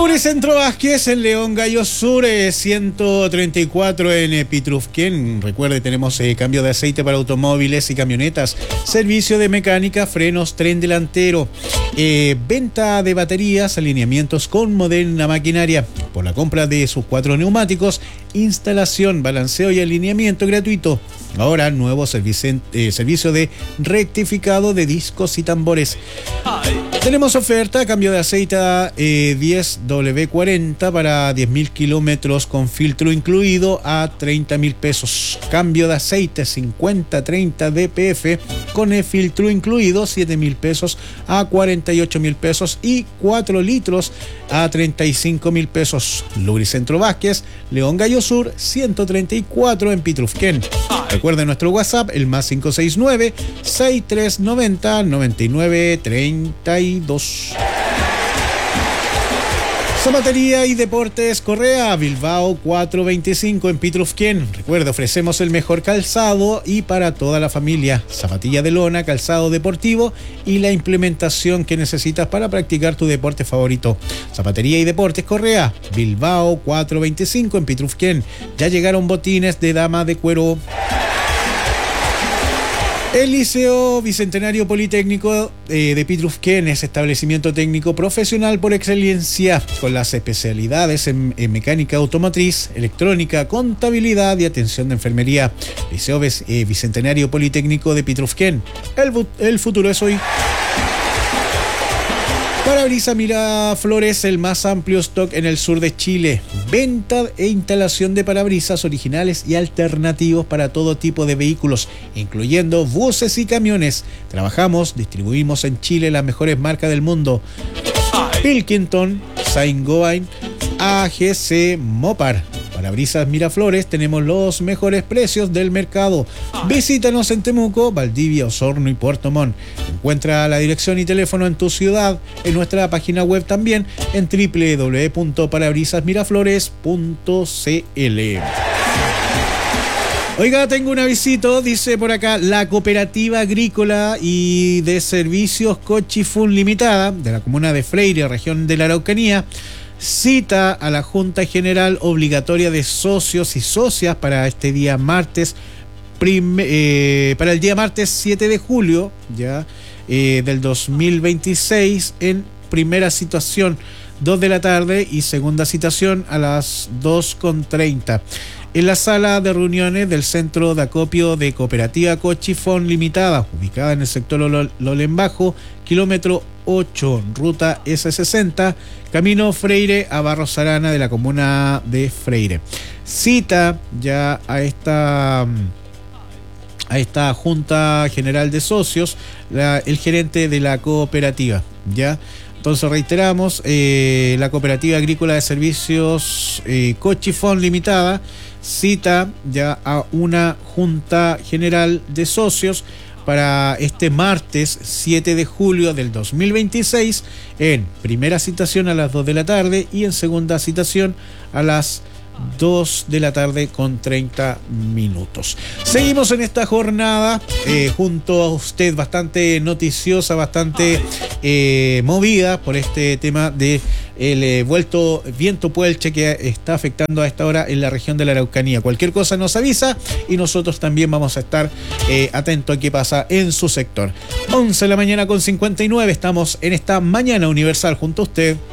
Lubricentro Vázquez en León Gallo Sur, 134 en Pitrufquén. Recuerde, tenemos cambio de aceite para automóviles y camionetas, servicio de mecánica, frenos, tren delantero, venta de baterías, alineamientos con moderna maquinaria. Por la compra de sus 4 neumáticos, instalación, balanceo y alineamiento gratuito. Ahora, nuevo servicio de rectificado de discos y tambores. Tenemos oferta, cambio de aceite 10W40 para 10.000 kilómetros con filtro incluido a 30.000 pesos. Cambio de aceite 50-30 DPF con el filtro incluido, 7.000 pesos a 48.000 pesos y 4 litros a 35.000 pesos. Lubricentro Vázquez, León Gallo Sur, 134 en Pitrufquén. Recuerden nuestro WhatsApp, el más 569-6390-9932. Zapatería y Deportes Correa, Bilbao 425 en Pitrufquén. Recuerda, ofrecemos el mejor calzado y para toda la familia. Zapatilla de lona, calzado deportivo y la implementación que necesitas para practicar tu deporte favorito. Zapatería y Deportes Correa, Bilbao 425 en Pitrufquén. Ya llegaron botines de dama de cuero. El Liceo Bicentenario Politécnico de Pitrufquén es establecimiento técnico profesional por excelencia, con las especialidades en mecánica automotriz, electrónica, contabilidad y atención de enfermería. Liceo Bicentenario Politécnico de Pitrufquén. El futuro es hoy. Parabrisas Miraflores, el más amplio stock en el sur de Chile. Venta e instalación de parabrisas originales y alternativos para todo tipo de vehículos, incluyendo buses y camiones. Trabajamos, distribuimos en Chile las mejores marcas del mundo: Pilkington, Saint-Gobain, AGC, Mopar. Parabrisas Miraflores, tenemos los mejores precios del mercado. Visítanos en Temuco, Valdivia, Osorno y Puerto Montt. Encuentra la dirección y teléfono en tu ciudad, en nuestra página web también, en www.parabrisasmiraflores.cl. Oiga, tengo un avisito, dice por acá: la Cooperativa Agrícola y de Servicios Cochifún Limitada, de la comuna de Freire, región de la Araucanía, cita a la Junta General Obligatoria de Socios y Socias para este día martes, para el día martes 7 de julio ya del 2026, en primera citación 2 de la tarde y segunda citación a las 2:30. En la sala de reuniones del Centro de Acopio de Cooperativa Cochifón Limitada, ubicada en el sector Lolenbajo, kilómetro 8, ruta S60, camino Freire a Barros Arana, de la comuna de Freire. Cita ya a esta Junta General de Socios, el gerente de la cooperativa, ¿ya? Entonces reiteramos, la Cooperativa Agrícola de Servicios Cochifón Limitada cita ya a una Junta General de Socios para este martes 7 de julio del 2026, en primera citación a las 2 de la tarde y en segunda citación a las 2 de la tarde con 30 minutos. Seguimos en esta jornada junto a usted, bastante noticiosa, bastante movida por este tema de el vuelto viento puelche que está afectando a esta hora en la región de la Araucanía. Cualquier cosa nos avisa y nosotros también vamos a estar atentos a qué pasa en su sector. 11 de la mañana con 59, estamos en esta mañana universal junto a usted.